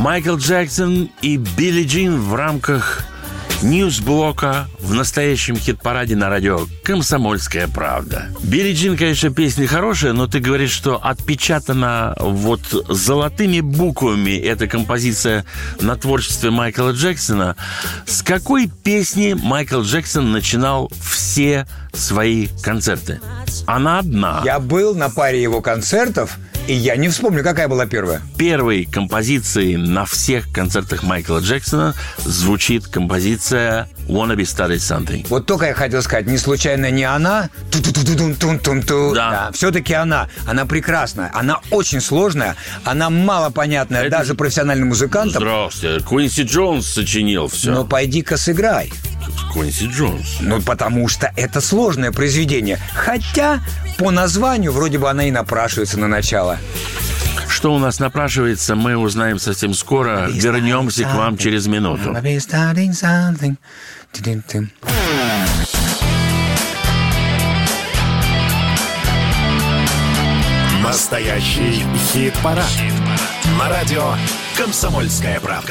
Майкл Джексон и Билли Джин в рамках Ньюс-блока в настоящем хит-параде на радио «Комсомольская правда». Билли Джин, конечно, песня хорошая, но ты говоришь, что отпечатана вот золотыми буквами эта композиция на творчестве Майкла Джексона. С какой песни Майкл Джексон начинал все свои концерты? Она одна. Я был на паре его концертов, и я не вспомню, какая была первая. Первой композицией на всех концертах Майкла Джексона звучит композиция «Wanna be started something». Вот только я хотел сказать, не случайно не она. Да. Все-таки она. Она прекрасная. Она очень сложная. Она малопонятная даже профессиональным музыкантам. Здравствуйте. Квинси Джонс сочинил все. Ну, пойди-ка сыграй. Квинси Джонс. Ну, потому что это сложное произведение. Хотя по названию вроде бы она и напрашивается на начало. Что у нас напрашивается, мы узнаем совсем скоро. Вернемся к вам через минуту. Настоящий хит-парад. На радио «Комсомольская правда».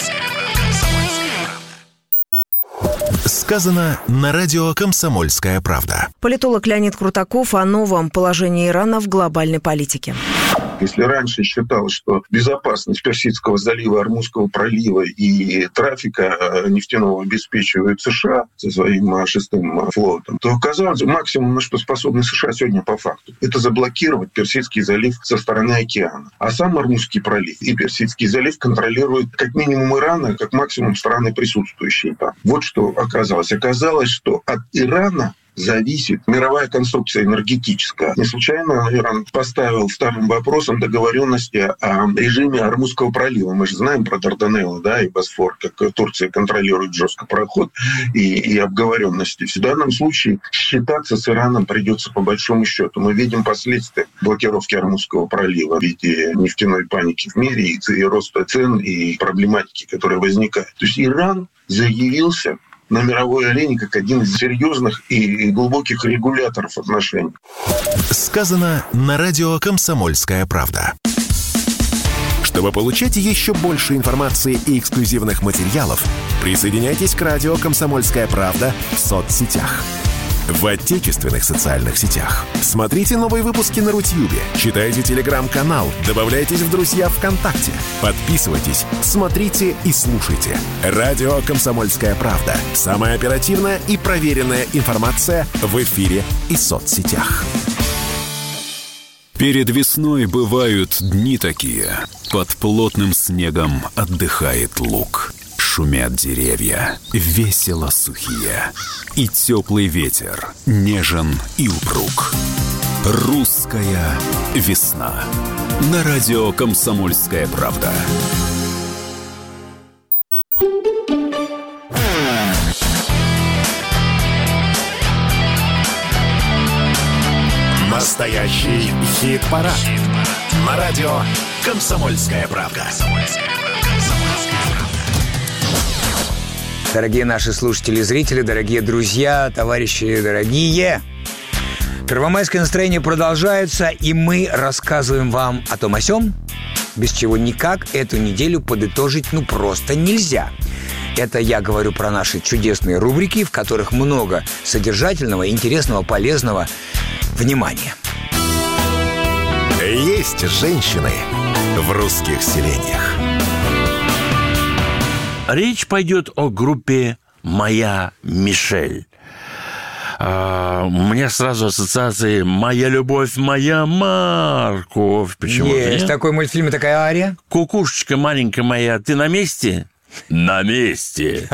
Сказано на радио «Комсомольская правда». Политолог Леонид Крутаков о новом положении Ирана в глобальной политике. Если раньше считалось, что безопасность Персидского залива, Ормузского пролива и трафика нефтяного обеспечивают США со своим шестым флотом, то оказалось, максимум, на что способны США сегодня по факту, это заблокировать Персидский залив со стороны океана. А сам Ормузский пролив и Персидский залив контролируют как минимум Иран, как максимум страны, присутствующие там. Вот что оказалось. Оказалось, что от Ирана зависит мировая конструкция энергетическая. Не случайно Иран поставил вторым вопросом договоренности о режиме Ормузского пролива. Мы же знаем про Дарданеллы, да, и Босфор, как Турция контролирует жестко проход и обговоренности. В данном случае считаться с Ираном придется по большому счету. Мы видим последствия блокировки Ормузского пролива в виде нефтяной паники в мире и роста цен и проблематики, которая возникает. То есть Иран заявился на мировой арене как один из серьезных и глубоких регуляторов отношений. Сказано на радио «Комсомольская правда». Чтобы получать еще больше информации и эксклюзивных материалов, присоединяйтесь к радио «Комсомольская правда» в соцсетях. В отечественных социальных сетях. Смотрите новые выпуски на Рутьюбе, читайте телеграм-канал, добавляйтесь в друзья ВКонтакте, подписывайтесь, смотрите и слушайте. Радио «Комсомольская правда». Самая оперативная и проверенная информация в эфире и соцсетях. Перед весной бывают дни такие. Под плотным снегом отдыхает луг. Шумят деревья, весело сухие. И теплый ветер, нежен и упруг. Русская весна. На радио «Комсомольская правда». Настоящий хит-парад. На радио «Комсомольская правда». Дорогие наши слушатели и зрители, дорогие друзья, товарищи дорогие, первомайское настроение продолжается, и мы рассказываем вам о том о сём, без чего никак эту неделю подытожить просто нельзя. Это я говорю про наши чудесные рубрики, в которых много содержательного, интересного, полезного. Внимание! Есть женщины в русских селениях. Речь пойдет о группе «Моя Мишель». У меня сразу ассоциации «Моя любовь, моя морковь». Почему-то. Есть такой мультфильм, такая ария. «Кукушечка маленькая моя, ты на месте?» «На месте».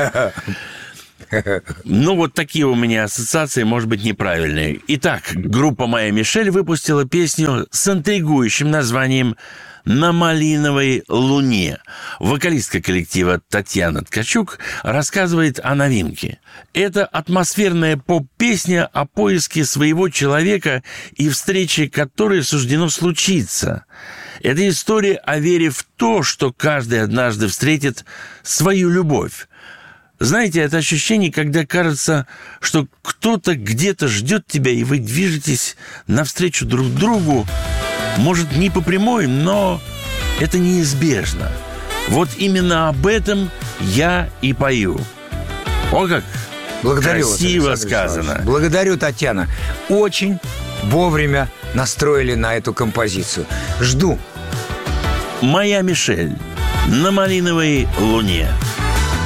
Вот такие у меня ассоциации, может быть, неправильные. Итак, группа «Моя Мишель» выпустила песню с интригующим названием «На малиновой луне». Вокалистка коллектива Татьяна Ткачук рассказывает о новинке. Это атмосферная поп-песня о поиске своего человека и встрече, которой суждено случиться. Это история о вере в то, что каждый однажды встретит свою любовь. Знаете, это ощущение, когда кажется, что кто-то где-то ждет тебя, и вы движетесь навстречу друг другу. Может, не по прямой, но это неизбежно. Вот именно об этом я и пою. О, как Благодарю красиво вас, сказано. Благодарю, Татьяна. Очень вовремя настроили на эту композицию. Жду. «Моя Мишель» на малиновой луне.